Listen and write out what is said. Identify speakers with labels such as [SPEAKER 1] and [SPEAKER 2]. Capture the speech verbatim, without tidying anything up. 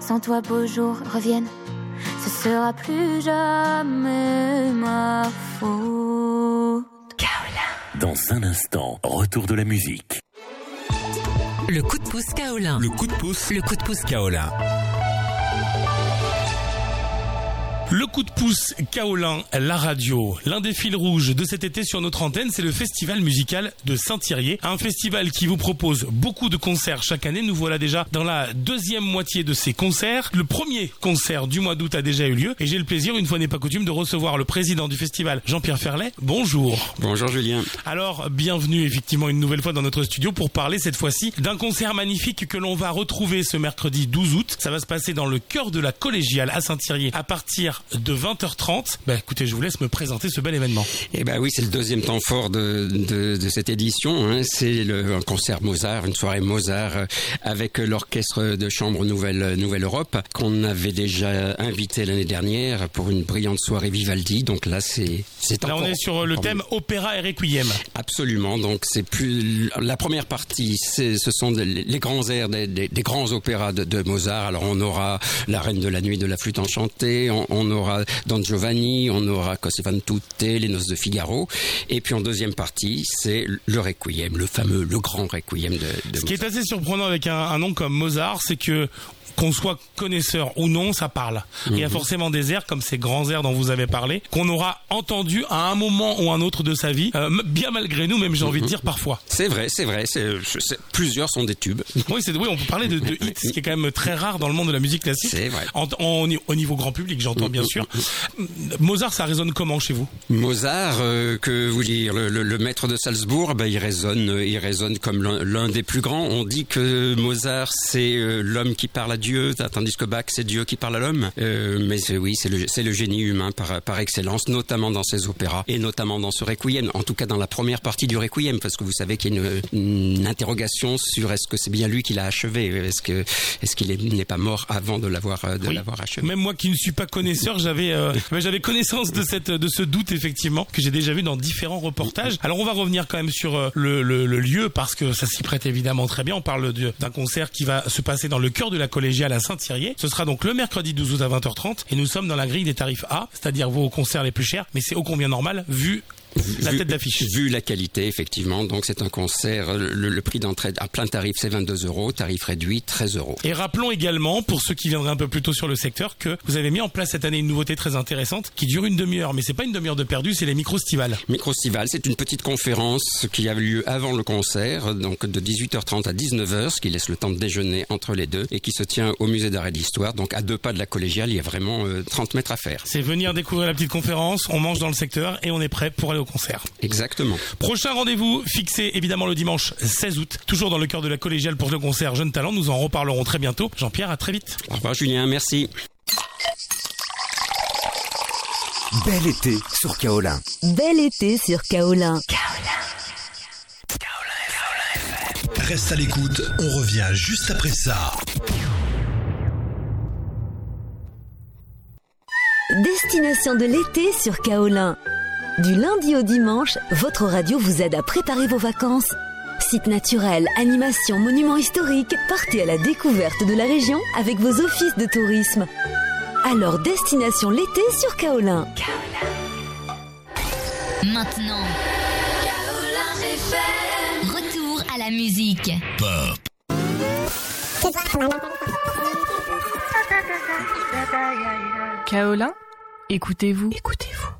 [SPEAKER 1] sans toi beaux jours reviennent, ce sera plus jamais ma faute.
[SPEAKER 2] Kaolin. Dans un instant, retour de la musique.
[SPEAKER 3] Le coup de pouce Kaolin.
[SPEAKER 2] Le coup de pouce.
[SPEAKER 3] Le coup de pouce Kaolin.
[SPEAKER 4] Le coup de pouce Kaolin, la radio. L'un des fils rouges de cet été sur notre antenne, c'est le festival musical de Saint-Thirier. Un festival qui vous propose beaucoup de concerts chaque année. Nous voilà déjà dans la deuxième moitié de ces concerts. Le premier concert du mois d'août a déjà eu lieu et j'ai le plaisir, une fois n'est pas coutume, de recevoir le président du festival, Jean-Pierre Ferlet. Bonjour.
[SPEAKER 5] Bonjour Julien.
[SPEAKER 4] Alors, bienvenue effectivement une nouvelle fois dans notre studio pour parler cette fois-ci d'un concert magnifique que l'on va retrouver ce mercredi douze août. Ça va se passer dans le cœur de la collégiale à Saint-Thirier à partir de vingt heures trente. Bah écoutez, je vous laisse me présenter ce bel événement.
[SPEAKER 5] Eh ben oui, c'est le deuxième temps fort de, de, de cette édition. Hein. C'est le, un concert Mozart, une soirée Mozart euh, avec l'orchestre de chambre Nouvelle, Nouvelle Europe qu'on avait déjà invité l'année dernière pour une brillante soirée Vivaldi. Donc là, c'est, c'est
[SPEAKER 4] là
[SPEAKER 5] encore,
[SPEAKER 4] on est sur le thème opéra et requiem.
[SPEAKER 5] Absolument. Donc c'est plus la première partie. C'est, ce sont des, les grands airs des, des, des grands opéras de, de Mozart. Alors on aura La Reine de la Nuit de la flûte enchantée. On, on aura Don Giovanni, on aura Cose fan tutte, Les Noces de Figaro, et puis en deuxième partie, c'est le Requiem, le fameux, le grand Requiem de, de
[SPEAKER 4] Ce
[SPEAKER 5] Mozart.
[SPEAKER 4] qui est assez surprenant avec un, un nom comme Mozart, c'est que qu'on soit connaisseur ou non, ça parle. Mm-hmm. Il y a forcément des airs, comme ces grands airs dont vous avez parlé, qu'on aura entendu à un moment ou un autre de sa vie, euh, bien malgré nous, même j'ai envie mm-hmm. de dire parfois.
[SPEAKER 5] C'est vrai, c'est vrai. C'est, c'est, plusieurs sont des tubes.
[SPEAKER 4] Oui, c'est, oui, on peut parler de, de hits, ce qui est quand même très rare dans le monde de la musique classique.
[SPEAKER 5] C'est vrai.
[SPEAKER 4] En, en, au niveau grand public, j'entends mm-hmm. bien sûr. Mozart, ça résonne comment chez vous ?
[SPEAKER 5] Mozart, euh, que vous dire, le, le, le maître de Salzbourg, ben, il résonne, il résonne comme l'un, l'un des plus grands. On dit que Mozart, c'est euh, l'homme qui parle à Dieu, tandis que Bach, c'est Dieu qui parle à l'homme. Euh, mais c'est, oui, c'est le, c'est le génie humain par, par excellence, notamment dans ses opéras et notamment dans ce Requiem. En tout cas, dans la première partie du Requiem, parce que vous savez qu'il y a une, une interrogation sur est-ce que c'est bien lui qui l'a achevé, est-ce que est-ce qu'il est, n'est pas mort avant de l'avoir de
[SPEAKER 4] oui.
[SPEAKER 5] l'avoir achevé.
[SPEAKER 4] Même moi qui ne suis pas connaisseur, j'avais euh, j'avais connaissance de cette de ce doute effectivement que j'ai déjà vu dans différents reportages. Alors on va revenir quand même sur euh, le, le, le lieu parce que ça s'y prête évidemment très bien. On parle de, d'un concert qui va se passer dans le cœur de la collégiale à Saint-Thirier. Ce sera donc le mercredi douze août à vingt heures trente et nous sommes dans la grille des tarifs A, c'est-à-dire vos concerts les plus chers, mais c'est ô combien normal vu la
[SPEAKER 5] vu,
[SPEAKER 4] tête d'affiche.
[SPEAKER 5] Vu la qualité, effectivement. Donc, c'est un concert. Le, le prix d'entrée à plein tarif, c'est vingt-deux euros. Tarif réduit, treize euros.
[SPEAKER 4] Et rappelons également, pour ceux qui viendraient un peu plus tôt sur le secteur, que vous avez mis en place cette année une nouveauté très intéressante qui dure une demi-heure. Mais c'est pas une demi-heure de perdu, c'est les micro-stivales.
[SPEAKER 5] Micro-stivales, c'est une petite conférence qui a eu lieu avant le concert, donc de dix-huit heures trente à dix-neuf heures, ce qui laisse le temps de déjeuner entre les deux, et qui se tient au musée d'art et d'histoire. Donc, à deux pas de la collégiale, il y a vraiment euh, trente mètres à faire.
[SPEAKER 4] C'est venir découvrir la petite conférence, on mange dans le secteur et on est prêt pour aller au concert.
[SPEAKER 5] Exactement.
[SPEAKER 4] Prochain rendez-vous fixé évidemment le dimanche seize août, toujours dans le cœur de la collégiale pour le concert Jeunes Talents. Nous en reparlerons très bientôt. Jean-Pierre, à très vite.
[SPEAKER 5] Au revoir Julien, merci.
[SPEAKER 2] Bel été sur Kaolin.
[SPEAKER 6] Bel été sur Kaolin.
[SPEAKER 2] Kaolin.
[SPEAKER 7] Reste à l'écoute, on revient juste après ça.
[SPEAKER 6] Destination de l'été sur Kaolin. Du lundi au dimanche, votre radio vous aide à préparer vos vacances. Sites naturels, animations, monuments historiques, partez à la découverte de la région avec vos offices de tourisme. Alors, destination l'été sur Kaolin.
[SPEAKER 1] Kaolin.
[SPEAKER 3] Maintenant, Kaolin F M. Retour à la musique.
[SPEAKER 7] Pop.
[SPEAKER 8] Kaolin, écoutez-vous.
[SPEAKER 6] Écoutez-vous.